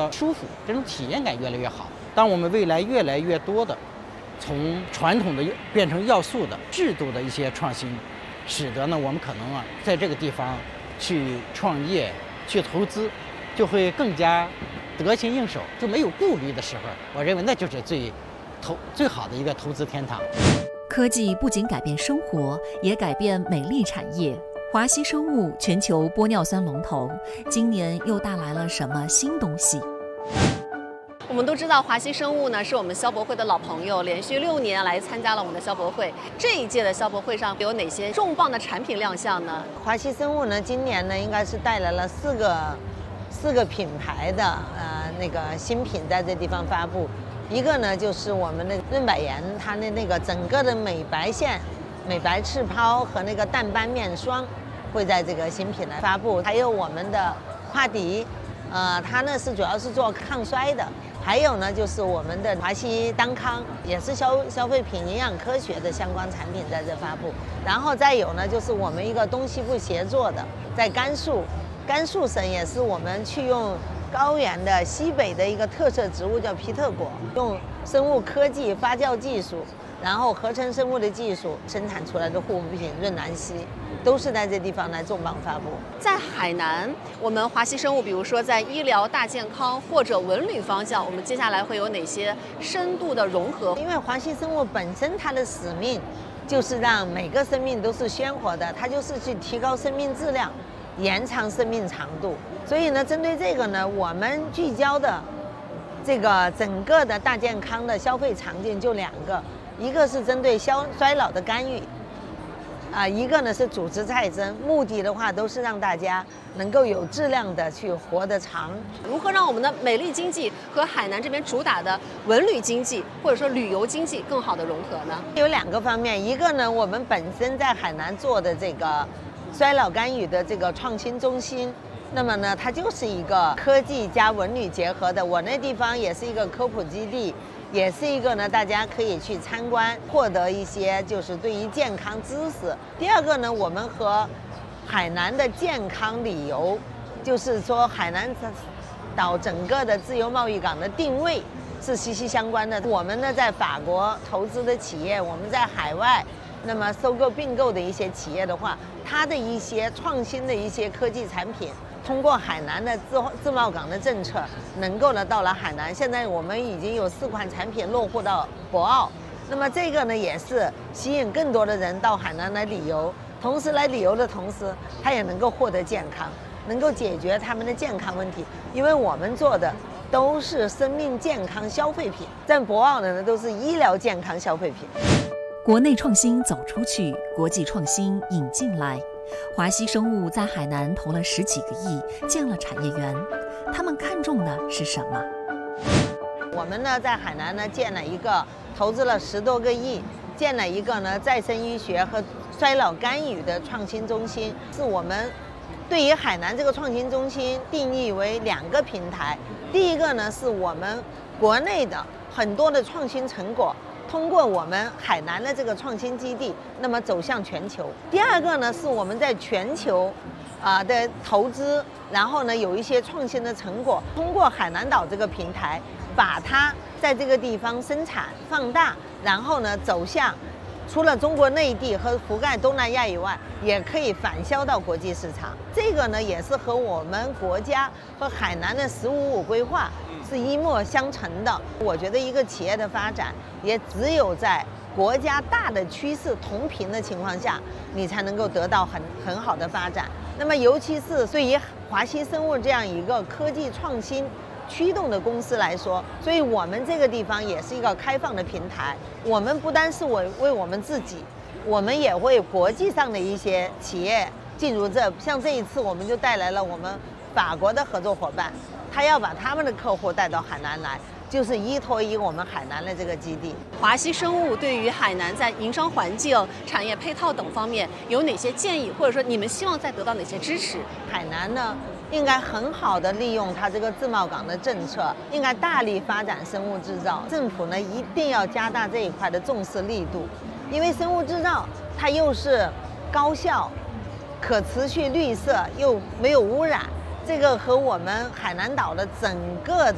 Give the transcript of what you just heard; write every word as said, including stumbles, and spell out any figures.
较舒服，这种体验感越来越好。当我们未来越来越多的从传统的变成要素的制度的一些创新，使得呢我们可能啊在这个地方去创业、去投资，就会更加得心应手，就没有顾虑的时候，我认为那就是最投最好的一个投资天堂。 科技不仅改变生活，也改变美丽产业。华西生物全球玻尿酸龙头，今年又带来了什么新东西？ 我们都知道华西生物呢是我们消博会的老朋友，连续六年来参加了我们的消博会。这一届的消博会上有哪些重磅的产品亮相呢？ 华西生物呢，今年呢应该是带来了四个四个品牌的呃那个新品在这地方发布。一个呢就是我们的润百颜，它的那个整个的美白线、美白赤抛和那个淡斑面霜会在这个新品来发布。还有我们的夸迪，呃，它呢是主要是做抗衰的。还有呢就是我们的华西当康，也是消消费品营养科学的相关产品在这发布。然后再有呢就是我们一个东西部协作的，在甘肃，甘肃省也是我们去用高原的西北的一个特色植物叫皮特果，用生物科技发酵技术，然后合成生物的技术生产出来的护肤品润南西，都是在这地方来重磅发布。 在海南，我们华西生物，比如说在医疗大健康或者文旅方向，我们接下来会有哪些深度的融合？ 因为华西生物本身它的使命就是让每个生命都是鲜活的，它就是去提高生命质量，延长生命长度。所以呢，针对这个呢，我们聚焦的这个整个的大健康的消费场景就两个，一个是针对消衰老的干预，啊，一个呢是组织再生，目的的话都是让大家能够有质量的去活得长。 如何让我们的美丽经济和海南这边主打的文旅经济或者说旅游经济更好的融合呢？ 有两个方面，一个呢，我们本身在海南做的这个衰老干预的这个创新中心。那么呢，它就是一个科技加文旅结合的。我那地方也是一个科普基地，也是一个呢，大家可以去参观，获得一些就是对于健康知识。第二个呢，我们和海南的健康旅游，就是说海南岛整个的自由贸易港的定位是息息相关的。我们呢，在法国投资的企业，我们在海外那么收购并购的一些企业的话，它的一些创新的一些科技产品，通过海南的自自贸港的政策，能够呢到了海南。现在我们已经有四款产品落户到博鳌，那么这个呢也是吸引更多的人到海南来旅游，同时来旅游的同时，他也能够获得健康，能够解决他们的健康问题。因为我们做的都是生命健康消费品，在博鳌的呢都是医疗健康消费品。 国内创新走出去，国际创新引进来。华西生物在海南投了十几个亿，建了产业园。他们看重的是什么？ 我们呢在海南呢建了一个，投资了十多个亿，建了一个呢再生医学和衰老干预的创新中心。是我们对于海南这个创新中心定义为两个平台。第一个呢是我们国内的很多的创新成果，通过我们海南的这个创新基地，那么走向全球。第二个呢，是我们在全球啊的投资，然后呢有一些创新的成果，通过海南岛这个平台，把它在这个地方生产放大，然后呢走向除了中国内地和覆盖东南亚以外，也可以反销到国际市场。这个呢也是和我们国家和海南的“十五五”规划是一脉相承的。我觉得一个企业的发展，也只有在国家大的趋势同频的情况下，你才能够得到很很好的发展。那么尤其是对于华西生物这样一个科技创新驱动的公司来说，所以我们这个地方也是一个开放的平台。我们不单是为为我们自己，我们也为国际上的一些企业进入这。像这一次，我们就带来了我们法国的合作伙伴，他要把他们的客户带到海南来，就是依托于我们海南的这个基地。 华西生物对于海南在营商环境、产业配套等方面有哪些建议，或者说你们希望再得到哪些支持？ 海南呢，应该很好的利用它这个自贸港的政策，应该大力发展生物制造。政府呢一定要加大这一块的重视力度，因为生物制造它又是高效、可持续、绿色，又没有污染，这个和我们海南岛的整个的